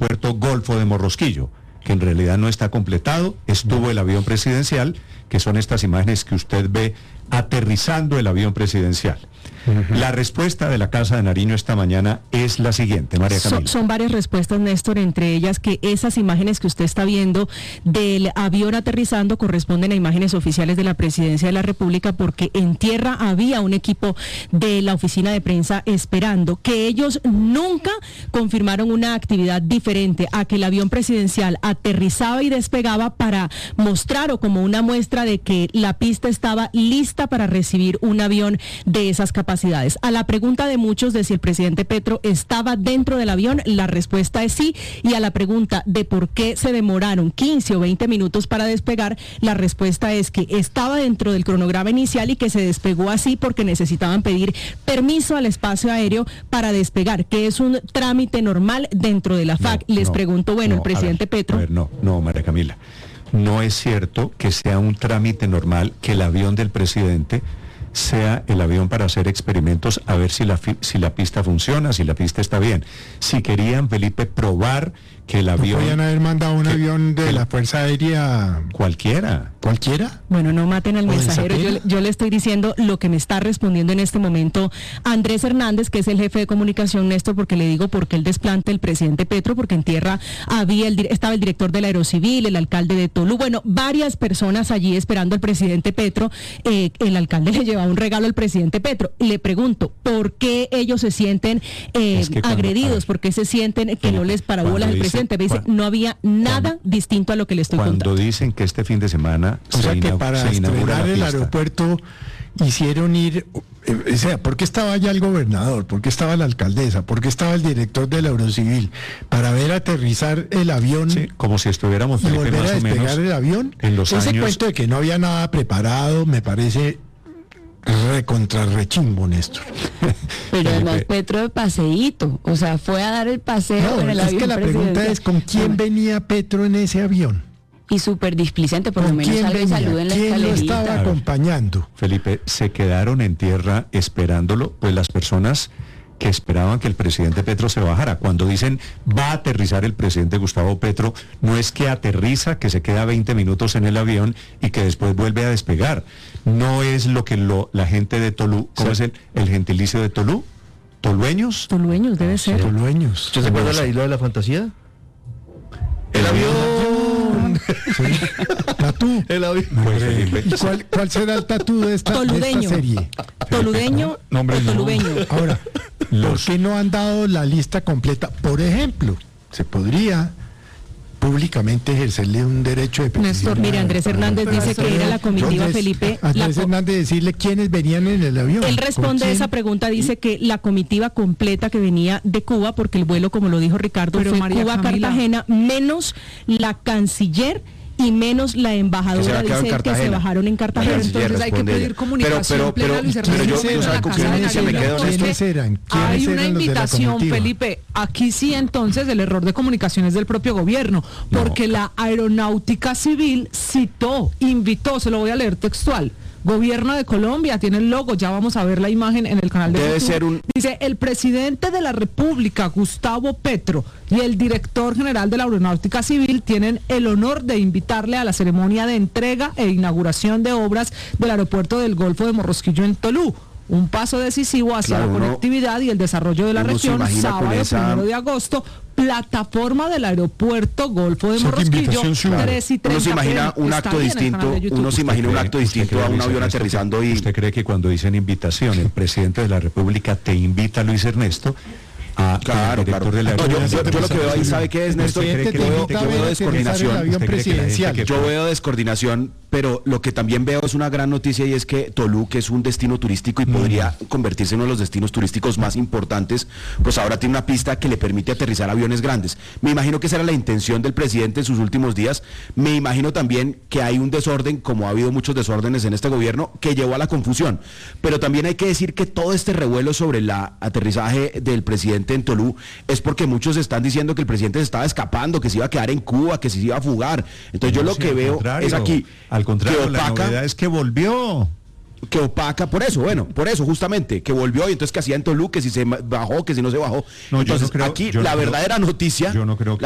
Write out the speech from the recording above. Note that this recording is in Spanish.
aeropuerto Golfo de Morrosquillo, que en realidad no está completado. Estuvo el avión presidencial, que son estas imágenes que usted ve aterrizando el avión presidencial. La respuesta de la Casa de Nariño esta mañana es la siguiente, María Camila. Son varias respuestas, Néstor, entre ellas que esas imágenes que usted está viendo del avión aterrizando corresponden a imágenes oficiales de la Presidencia de la República, porque en tierra había un equipo de la oficina de prensa esperando, que ellos nunca confirmaron una actividad diferente a que el avión presidencial aterrizaba y despegaba para mostrar o como una muestra de que la pista estaba lista para recibir un avión de esas capacidades. A la pregunta de muchos de si el presidente Petro estaba dentro del avión, la respuesta es sí, y a la pregunta de por qué se demoraron 15 o 20 minutos para despegar, la respuesta es que estaba dentro del cronograma inicial y que se despegó así porque necesitaban pedir permiso al espacio aéreo para despegar, que es un trámite normal dentro de la FAC. Les pregunto, bueno, el presidente Petro... No, María Camila, no es cierto que sea un trámite normal que el avión del presidente sea el avión para hacer experimentos a ver si la pista funciona, si la pista está bien. Si querían, Felipe, probar que el avión... ¿No podían haber mandado un avión de la Fuerza Aérea? Cualquiera. ¿Cualquiera? Bueno, no maten al mensajero. Yo le estoy diciendo lo que me está respondiendo en este momento Andrés Hernández, que es el jefe de comunicación, Néstor, porque le digo por qué el desplante del presidente Petro, porque en tierra estaba el director del Aerocivil, el alcalde de Tolú, bueno, varias personas allí esperando al presidente Petro. El alcalde le llevaba un regalo al presidente Petro. Le pregunto, ¿por qué ellos se sienten agredidos? ¿Por qué se sienten que no les paró bolas el presidente? Me dice, no había nada distinto a lo que le estoy contando. Cuando dicen que este fin de semana que para estrenar el aeropuerto hicieron ir, o sea, ¿por qué estaba allá el gobernador? ¿Por qué estaba la alcaldesa? ¿Por qué estaba el director del Aerocivil? Para ver aterrizar el avión. Sí, como si estuviéramos, Felipe, y volver más a despegar o menos el avión. En los Ese años... cuento de que no había nada preparado me parece recontrarrechimbo, Néstor. Pero además Petro de paseíto, o sea, fue a dar el paseo en el avión. Es que la pregunta es, ¿con quién venía Petro en ese avión? Y súper displicente, por lo menos algo saluda en la escalerita. ¿Quién lo estaba acompañando? Felipe, se quedaron en tierra esperándolo, pues las personas que esperaban que el presidente Petro se bajara. Cuando dicen va a aterrizar el presidente Gustavo Petro, no es que aterriza, que se queda 20 minutos en el avión y que después vuelve a despegar. No es lo que la gente de Tolú, ¿cómo es el gentilicio de Tolú? ¿Tolueños? Tolueños debe ser. Tolueños. ¿Usted se acuerda de la isla de la fantasía? El avión. Sí. Tatú. El avión. ¿Cuál será el tatú de esta serie? Toludeño o tolubeño. Ahora, ¿por qué no han dado la lista completa? Por ejemplo, se podría públicamente ejercerle un derecho de petición. Néstor, mire, Andrés Hernández dice que era la comitiva, Felipe. Andrés Hernández decirle quiénes venían en el avión. Él responde esa pregunta, dice que la comitiva completa que venía de Cuba, porque el vuelo, como lo dijo Ricardo, fue Cuba-Cartagena, menos la canciller y menos la embajadora, dice que se bajaron en Cartagena. Entonces hay que pedir comunicación plena, Luis Hernández. ¿Quiénes eran? Hay una invitación, Felipe. Aquí sí, entonces, el error de comunicación es del propio gobierno, porque la Aeronáutica Civil invitó, se lo voy a leer textual. Gobierno de Colombia, tiene el logo, ya vamos a ver la imagen en el canal de YouTube. Dice, el presidente de la República, Gustavo Petro, y el director general de la Aeronáutica Civil tienen el honor de invitarle a la ceremonia de entrega e inauguración de obras del aeropuerto del Golfo de Morrosquillo en Tolú. Un paso decisivo hacia la conectividad y el desarrollo de la región, sábado 1 de agosto, plataforma del aeropuerto Golfo de Morrosquillo, 3:30. Uno se imagina un acto distinto, a un avión aterrizando y... ¿Usted cree que cuando dicen invitación, el presidente de la República te invita, Luis Ernesto, Claro. Yo lo que veo ahí, ¿sabe qué es, Néstor? Yo veo descoordinación. Yo veo descoordinación, pero lo que también veo es una gran noticia, y es que Tolú, que es un destino turístico y podría convertirse en uno de los destinos turísticos más importantes, pues ahora tiene una pista que le permite aterrizar aviones grandes. Me imagino que esa era la intención del presidente en sus últimos días. Me imagino también que hay un desorden, como ha habido muchos desórdenes en este gobierno, que llevó a la confusión. Pero también hay que decir que todo este revuelo sobre el aterrizaje del presidente en Tolú es porque muchos están diciendo que el presidente se estaba escapando, que se iba a quedar en Cuba, que se iba a fugar. Entonces yo lo que veo es aquí, al contrario, la novedad es que volvió. Que opaca, por eso justamente, que volvió, y entonces que hacía en Tolú, que si se bajó, que si no se bajó. Entonces aquí la verdadera noticia,